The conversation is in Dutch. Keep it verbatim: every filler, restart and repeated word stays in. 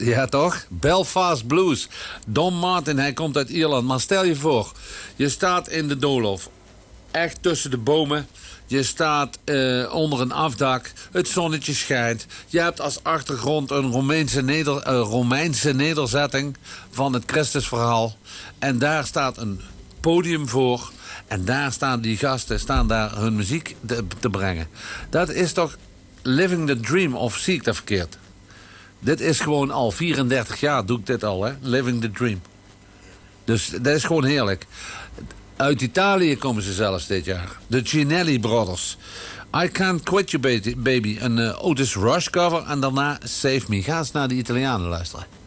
Ja, toch? Belfast Blues. Don Martin, hij komt uit Ierland. Maar stel je voor, je staat in de doolhof. Echt tussen de bomen. Je staat uh, onder een afdak. Het zonnetje schijnt. Je hebt als achtergrond een Romeinse, neder, uh, Romeinse nederzetting van het Christusverhaal. En daar staat een podium voor. En daar staan die gasten staan daar hun muziek te, te brengen. Dat is toch living the dream, of zie ik dat verkeerd? Dit is gewoon al vierendertig jaar doe ik dit al, hè? Living the dream. Dus dat is gewoon heerlijk. Uit Italië komen ze zelfs dit jaar. De Ginelli Brothers. I Can't Quit You Baby. Een uh, Otis Rush cover. En daarna Save Me. Ga eens naar de Italianen luisteren.